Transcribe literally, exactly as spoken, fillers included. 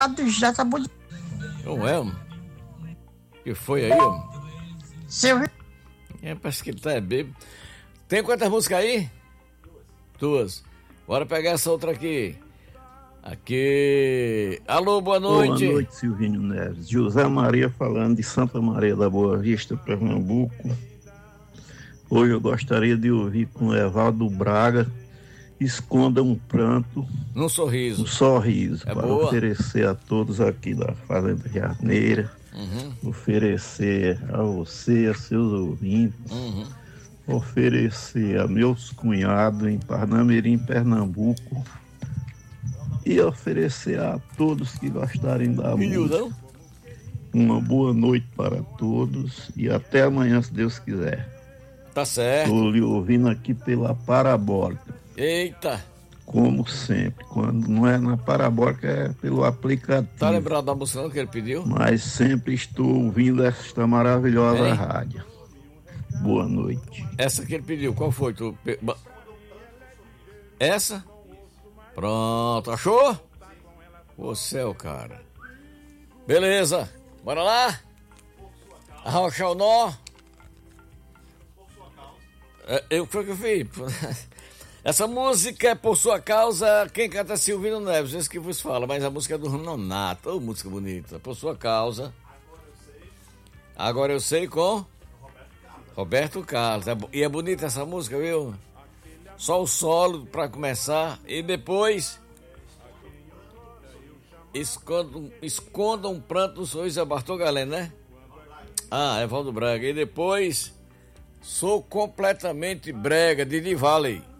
já tá bonito. Não é, homem? Que foi aí, homem? Seu... É, parece que ele tá bêbado. Tem quantas músicas aí? Duas. Bora pegar essa outra aqui. Aqui. Alô, boa noite. Boa noite, Silvino Neves. José Maria falando de Santa Maria da Boa Vista, Pernambuco. Hoje eu gostaria de ouvir com Evaldo Braga, Esconda um Pranto, num sorriso. Um sorriso, é para boa. Oferecer a todos aqui da Fazenda Jarneira, uhum. Oferecer a você, a seus ouvintes, uhum. Oferecer a meus cunhados em Parnamirim, Pernambuco, e oferecer a todos que gostarem da música. Uma boa noite para todos e até amanhã, se Deus quiser. Tá certo. Estou lhe ouvindo aqui pela parabólica. Eita! Como sempre, quando não é na parabólica é pelo aplicativo. Tá lembrado da música que ele pediu? Mas sempre estou ouvindo esta maravilhosa Ei. rádio. Boa noite. Essa que ele pediu, qual foi? Tu... Essa? Pronto, achou? Ô céu, cara. Beleza, bora lá? Arrochar o nó. É, eu, foi o que eu fiz. Essa música é Por Sua Causa, quem canta é Silvino Neves, esse que vos fala, mas a música é do Nonato, oh, música bonita, Por Sua Causa. Agora eu sei com Roberto Carlos, e é bonita essa música, viu? Só o solo pra começar, e depois Esconda, esconda um pranto no sorriso, é Bartol Galeno, né? Ah, Evaldo Braga, e depois Sou Completamente Brega, de Didi Valley.